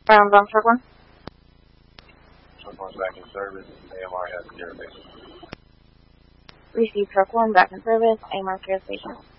Truck 1. Truck 1's back in service. AMR has care station. Receive Truck 1 back in service. AMR care station.